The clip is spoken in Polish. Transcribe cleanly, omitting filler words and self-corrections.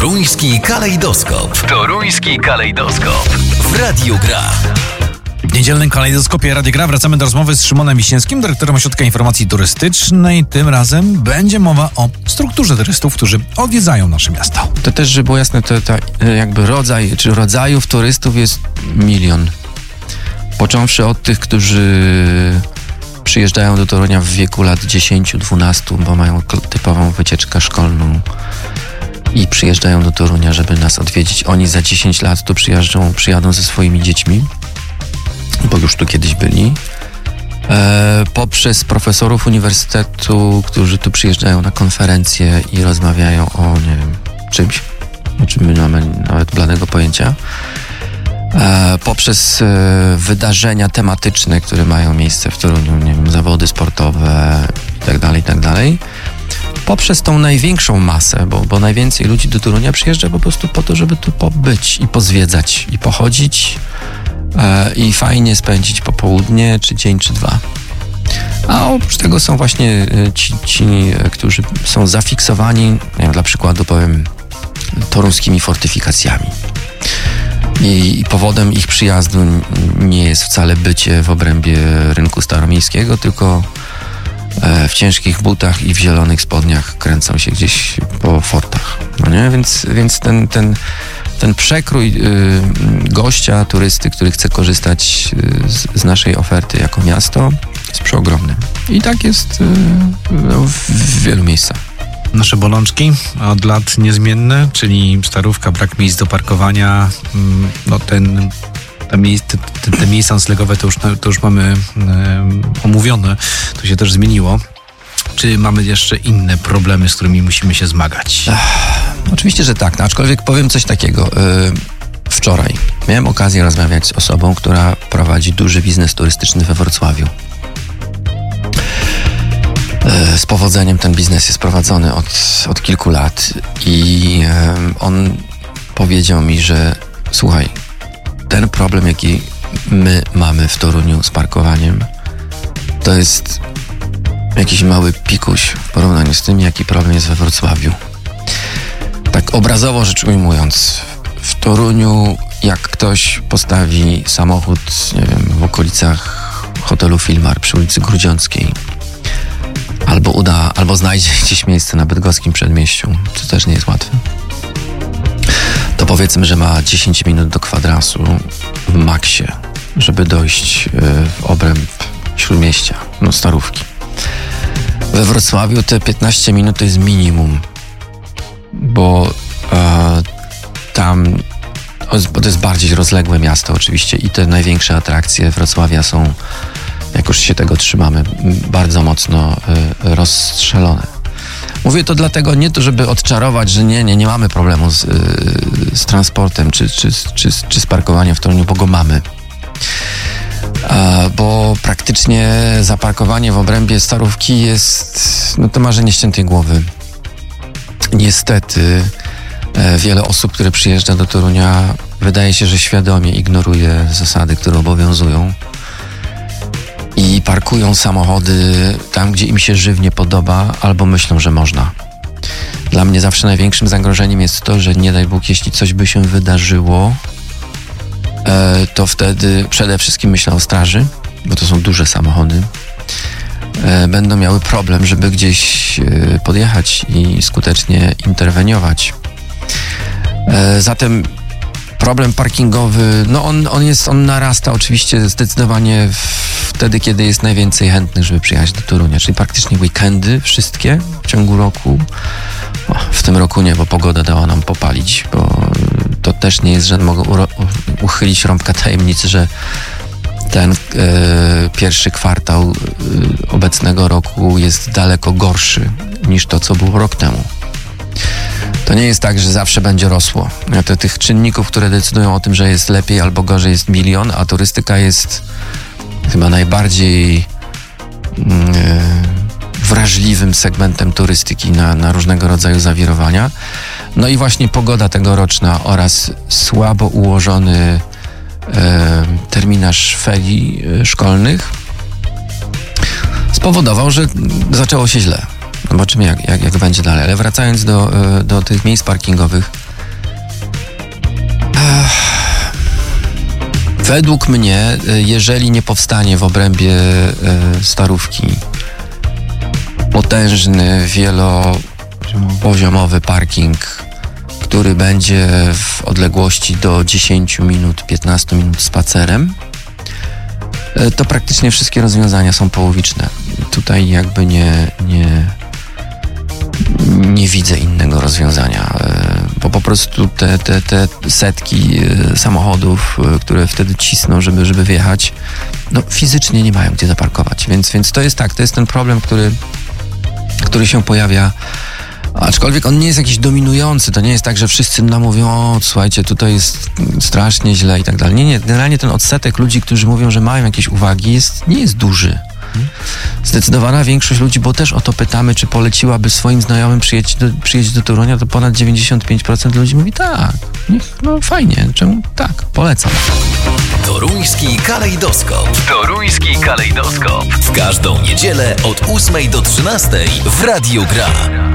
Toruński kalejdoskop. Toruński kalejdoskop. W Radiu Gra. W niedzielnym kalejdoskopie Radia Gra wracamy do rozmowy z Szymonem Wiśniewskim, dyrektorem Ośrodka Informacji Turystycznej. Tym razem będzie mowa o strukturze turystów, którzy odwiedzają nasze miasto. To też, żeby było jasne, to jakby rodzajów turystów jest 1 milion. Począwszy od tych, którzy przyjeżdżają do Torunia w wieku lat 10-12, bo mają typową wycieczkę szkolną i przyjeżdżają do Torunia, żeby nas odwiedzić. Oni za 10 lat tu przyjadą ze swoimi dziećmi, bo już tu kiedyś byli. Poprzez profesorów uniwersytetu, którzy tu przyjeżdżają na konferencje i rozmawiają o, nie wiem, czymś, o czym my nie mamy nawet bladego pojęcia. Poprzez wydarzenia tematyczne, które mają miejsce w Toruniu, nie wiem, zawody sportowe itd. Poprzez tą największą masę, bo najwięcej ludzi do Torunia przyjeżdża po prostu po to, żeby tu pobyć i pozwiedzać i pochodzić i fajnie spędzić popołudnie, czy dzień, czy dwa. A oprócz tego są właśnie ci którzy są zafiksowani, nie wiem, dla przykładu powiem, toruńskimi fortyfikacjami. I powodem ich przyjazdu nie jest wcale bycie w obrębie rynku staromiejskiego, tylko w ciężkich butach i w zielonych spodniach kręcą się gdzieś po fortach. No nie? Więc ten przekrój gościa, turysty, który chce korzystać z naszej oferty jako miasto, jest przeogromny. I tak jest w wielu miejscach. Nasze bolączki od lat niezmienne, czyli Starówka, brak miejsc do parkowania, no te miejsca noclegowe to już mamy omówione, to się też zmieniło. Czy mamy jeszcze inne problemy, z którymi musimy się zmagać? Oczywiście, że tak, no, aczkolwiek powiem coś takiego. Wczoraj miałem okazję rozmawiać z osobą, która prowadzi duży biznes turystyczny we Wrocławiu. Z powodzeniem ten biznes jest prowadzony od kilku lat i on powiedział mi, że słuchaj, ten problem, jaki my mamy w Toruniu z parkowaniem, to jest jakiś mały pikuś w porównaniu z tym, jaki problem jest we Wrocławiu. Tak obrazowo rzecz ujmując, w Toruniu jak ktoś postawi samochód, nie wiem, w okolicach hotelu Filmar przy ulicy Grudziąckiej, albo znajdzie gdzieś miejsce na bydgoskim przedmieściu, co też nie jest łatwe, to powiedzmy, że ma 10 minut do kwadransu w maksie, żeby dojść w obręb Śródmieścia, no Starówki. We Wrocławiu te 15 minut to jest minimum, bo to jest bardziej rozległe miasto oczywiście i te największe atrakcje Wrocławia są, jak już się tego trzymamy, bardzo mocno rozstrzelone. Mówię to dlatego nie to, żeby odczarować, że nie mamy problemu z transportem czy z parkowaniem w Toruniu, bo go mamy. Bo praktycznie zaparkowanie w obrębie Starówki jest, no to marzenie ściętej głowy. Niestety wiele osób, które przyjeżdża do Torunia, wydaje się, że świadomie ignoruje zasady, które obowiązują i parkują samochody tam, gdzie im się żywnie podoba, albo myślą, że można. Dla mnie zawsze największym zagrożeniem jest to, że nie daj Bóg, jeśli coś by się wydarzyło, to wtedy przede wszystkim myślę o straży, bo to są duże samochody, będą miały problem, żeby gdzieś podjechać i skutecznie interweniować. Zatem problem parkingowy, no on narasta oczywiście zdecydowanie wtedy, kiedy jest najwięcej chętnych, żeby przyjechać do Torunia, czyli praktycznie weekendy, wszystkie w ciągu roku. W tym roku nie, bo pogoda dała nam popalić, bo to też nie jest, że mogę uchylić rąbka tajemnicy, że ten pierwszy kwartał obecnego roku jest daleko gorszy niż to, co było rok temu. To nie jest tak, że zawsze będzie rosło. To tych czynników, które decydują o tym, że jest lepiej albo gorzej, jest milion, a turystyka jest chyba najbardziej wrażliwym segmentem turystyki na różnego rodzaju zawirowania. No i właśnie pogoda tegoroczna oraz słabo ułożony terminarz ferii szkolnych spowodował, że zaczęło się źle. Zobaczymy, jak będzie dalej. Ale wracając do tych miejsc parkingowych, Według mnie, jeżeli nie powstanie w obrębie Starówki potężny, wielopoziomowy parking, który będzie w odległości do 10 minut, 15 minut spacerem, to praktycznie wszystkie rozwiązania są połowiczne. Tutaj jakby nie widzę innego rozwiązania, bo po prostu te setki samochodów, które wtedy cisną, żeby wjechać, no fizycznie nie mają gdzie zaparkować. Więc to jest tak, to jest ten problem, który się pojawia, aczkolwiek on nie jest jakiś dominujący, to nie jest tak, że wszyscy nam mówią, o słuchajcie, tutaj jest strasznie źle i tak dalej. Nie, generalnie ten odsetek ludzi, którzy mówią, że mają jakieś uwagi, nie jest duży. Zdecydowana większość ludzi, bo też o to pytamy, czy poleciłaby swoim znajomym przyjeździć do Torunia, to ponad 95% ludzi mówi tak, no fajnie, czemu tak, polecam. Toruński kalejdoskop. Toruński kalejdoskop. W każdą niedzielę od 8 do 13 w Radiu Gra.